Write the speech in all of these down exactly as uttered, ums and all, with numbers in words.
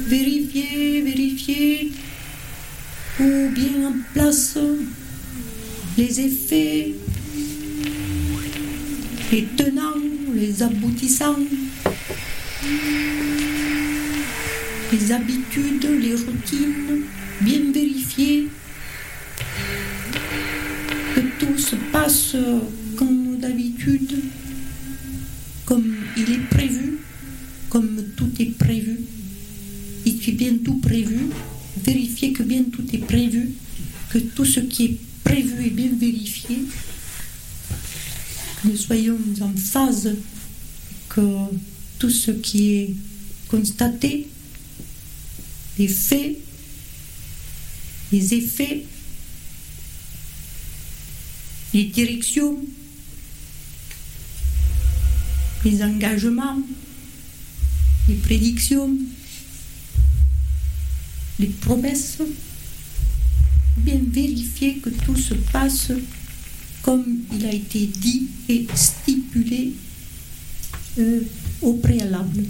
Vérifiez, vérifiez, ou bien en place les effets, les tenants, les aboutissants, les habitudes, les routines, bien vérifier que tout se passe comme d'habitude, comme il est prévu, comme tout est prévu. Il est bien tout prévu, vérifier que bien tout est prévu, que tout ce qui est prévu est bien vérifié, que nous soyons en phase, que tout ce qui est constaté, les faits, les effets, les directions, les engagements, les prédictions, les promesses, bien vérifier que tout se passe comme il a été dit et stipulé euh, au préalable.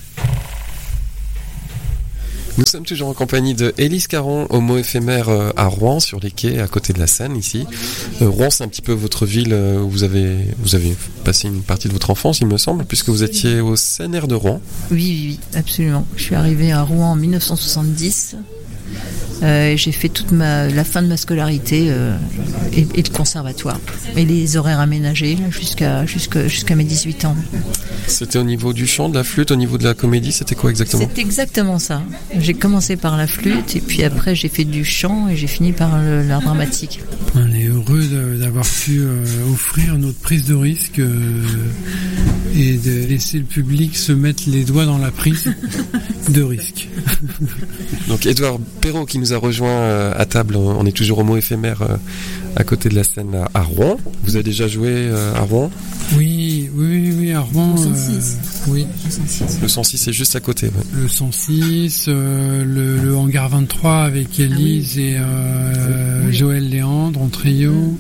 Nous sommes toujours en compagnie de Élise Caron, homo éphémère à Rouen, sur les quais, à côté de la Seine, ici. Euh, Rouen, c'est un petit peu votre ville où vous avez, vous avez passé une partie de votre enfance, il me semble, puisque vous étiez au C N R de Rouen. Oui, oui, oui, absolument. Je suis arrivée à Rouen en dix-neuf cent soixante-dix. Euh, j'ai fait toute ma, la fin de ma scolarité euh, et, et le conservatoire. Et les horaires aménagés là, jusqu'à, jusqu'à, jusqu'à mes dix-huit ans. C'était au niveau du chant, de la flûte, au niveau de la comédie, c'était quoi exactement ? C'est exactement ça. J'ai commencé par la flûte et puis après j'ai fait du chant et j'ai fini par le, l'art dramatique. On est heureux de, d'avoir pu euh, offrir notre prise de risque euh, et de laisser le public se mettre les doigts dans la prise de risque. Donc Édouard Perrault qui nous a rejoint à table, on est toujours homo éphémère à côté de la scène à Rouen. Vous avez déjà joué à Rouen ? Oui, oui, oui, à Rouen. Le cent six. Euh, oui. Le cent six. Le cent six est juste à côté. Ouais. Le cent six, euh, le, le hangar vingt-trois avec Élise ah, oui. et euh, oui. Joël Léandre en trio.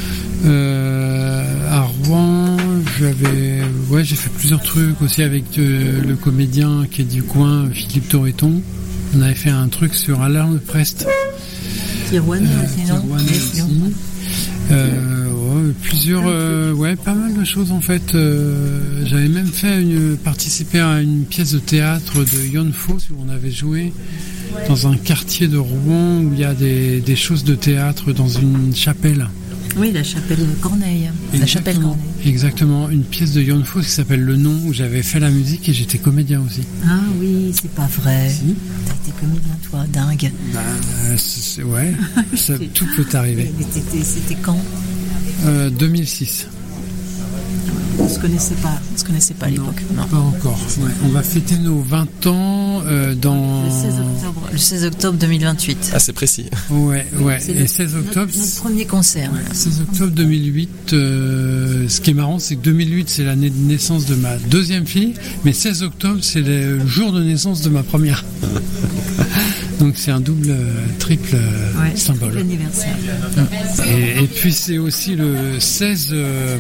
Euh, à Rouen, j'avais, ouais, j'ai fait plusieurs trucs aussi avec euh, le comédien qui est du coin, Philippe Torreton. On avait fait un truc sur Alain Le Prest. Tirouane euh, aussi, non aussi. Euh, ouais, plusieurs, euh, ouais, pas mal de choses en fait. Euh, j'avais même fait une, participer à une pièce de théâtre de Yon Foss où on avait joué dans un quartier de Rouen où il y a des, des choses de théâtre dans une chapelle. Oui, la chapelle Corneille. La chapelle Corneille. Exactement, une pièce de Yon Foss qui s'appelle Le Nom, où j'avais fait la musique et j'étais comédien aussi. Ah oui, c'est pas vrai. Si. T'as été comédien, toi, dingue. Bah, c'est, c'est, ouais, ça, tout peut arriver. Mais c'était, c'était quand euh, deux mille six. On se connaissait pas, on se connaissait pas à l'époque. Non, non. Pas encore. Ouais. On va fêter nos vingt ans euh, dans le seize octobre. Le seize octobre deux mille vingt-huit. Ah, c'est précis. Ouais, ouais. C'est et le, seize octobre. Notre, notre premier concert. Ouais, seize octobre deux mille huit. Euh, ce qui est marrant, c'est que deux mille huit, c'est l'année de naissance de ma deuxième fille, mais seize octobre, c'est le jour de naissance de ma première. Donc c'est un double, triple ouais, symbole. Triple anniversaire. Et, et puis c'est aussi le seize euh,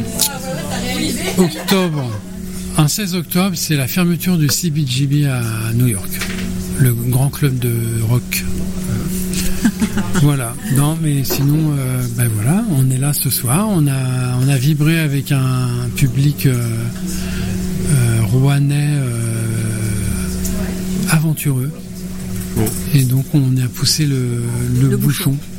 octobre. Un seize octobre, c'est la fermeture du C B G B à New York, le grand club de rock. Voilà. Non, mais sinon, euh, ben voilà, on est là ce soir. On a, on a vibré avec un public euh, euh, rouennais euh, aventureux. Et donc on a poussé le, le, le bouchon. bouchon.